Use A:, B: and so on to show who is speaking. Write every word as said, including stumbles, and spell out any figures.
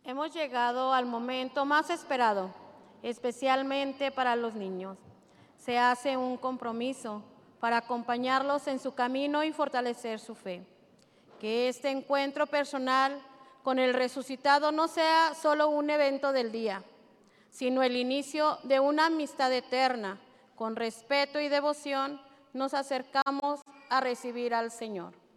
A: Hemos llegado al momento más esperado, especialmente para los niños. Se hace un compromiso para acompañarlos en su camino y fortalecer su fe. Que este encuentro personal con el resucitado no sea solo un evento del día, sino el inicio de una amistad eterna. Con respeto y devoción nos acercamos a recibir al Señor.